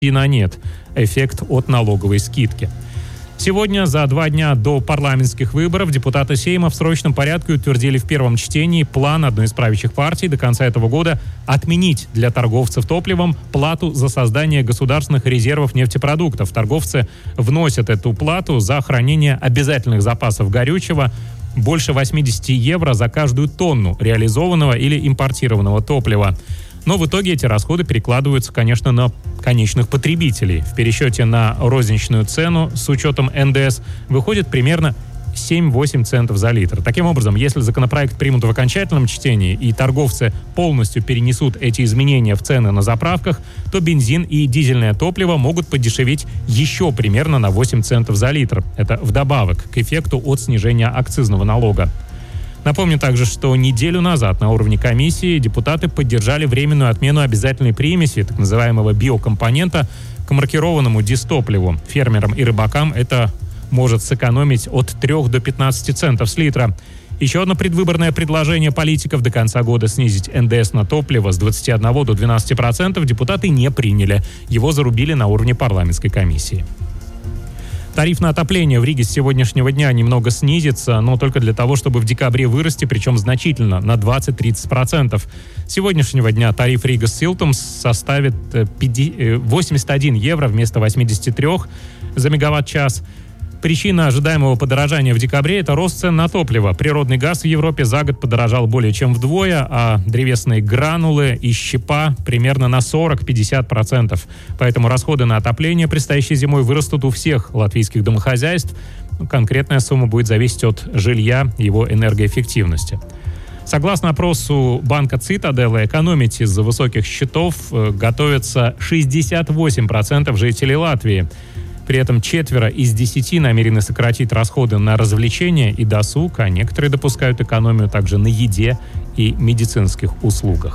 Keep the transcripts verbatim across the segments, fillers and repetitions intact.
на нет эффект от налоговой скидки. Сегодня, за два дня до парламентских выборов, депутаты Сейма в срочном порядке утвердили в первом чтении план одной из правящих партий до конца этого года отменить для торговцев топливом плату за создание государственных резервов нефтепродуктов. Торговцы вносят эту плату за хранение обязательных запасов горючего больше восемьдесят евро за каждую тонну реализованного или импортированного топлива. Но в итоге эти расходы перекладываются, конечно, на конечных потребителей. В пересчете на розничную цену с учетом эн дэ эс выходит примерно семь-восемь центов за литр. Таким образом, если законопроект примут в окончательном чтении и торговцы полностью перенесут эти изменения в цены на заправках, то бензин и дизельное топливо могут подешеветь еще примерно на восемь центов за литр. Это вдобавок к эффекту от снижения акцизного налога. Напомню также, что неделю назад на уровне комиссии депутаты поддержали временную отмену обязательной примеси, так называемого биокомпонента, к маркированному дистопливу. Фермерам и рыбакам это может сэкономить от трёх до пятнадцати центов с литра. Еще одно предвыборное предложение политиков до конца года снизить эн дэ эс на топливо с двадцати одного до двенадцати процентов депутаты не приняли. Его зарубили на уровне парламентской комиссии. Тариф на отопление в Риге с сегодняшнего дня немного снизится, но только для того, чтобы в декабре вырасти, причем значительно, на двадцать-тридцать процентов. С сегодняшнего дня тариф Рига Силтумс составит восемьдесят один евро вместо восьмидесяти трёх за мегаватт-час. Причина ожидаемого подорожания в декабре – это рост цен на топливо. Природный газ в Европе за год подорожал более чем вдвое, а древесные гранулы и щепа примерно на сорок-пятьдесят процентов. Поэтому расходы на отопление предстоящей зимой вырастут у всех латвийских домохозяйств. Конкретная сумма будет зависеть от жилья и его энергоэффективности. Согласно опросу банка Цитаделла, экономить из-за высоких счетов готовятся шестьдесят восемь процентов жителей Латвии. При этом четверо из десяти намерены сократить расходы на развлечения и досуг, а некоторые допускают экономию также на еде и медицинских услугах.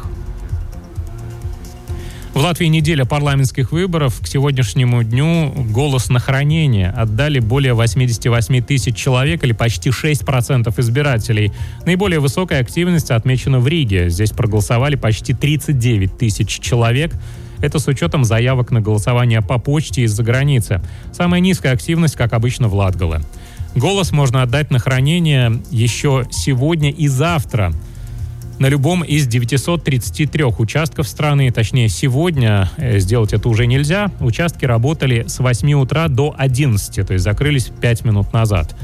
В Латвии неделя парламентских выборов. К сегодняшнему дню голос на хранение отдали более восемьдесят восемь тысяч человек, или почти шесть процентов избирателей. Наиболее высокая активность отмечена в Риге. Здесь проголосовали почти тридцать девять тысяч человек. Это с учетом заявок на голосование по почте из-за границы. Самая низкая активность, как обычно, в Латгале. Голос можно отдать на хранение еще сегодня и завтра на любом из девятисот тридцати трёх участков страны. Точнее, сегодня сделать это уже нельзя. Участки работали с восьми утра до одиннадцати, то есть закрылись пять минут назад.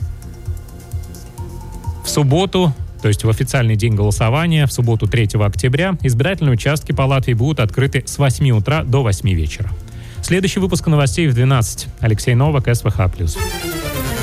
В субботу, то есть в официальный день голосования, в субботу третьего октября, избирательные участки по Латвии будут открыты с восьми утра до восьми вечера. Следующий выпуск новостей в двенадцать. Алексей Новак, эс вэ ха плюс.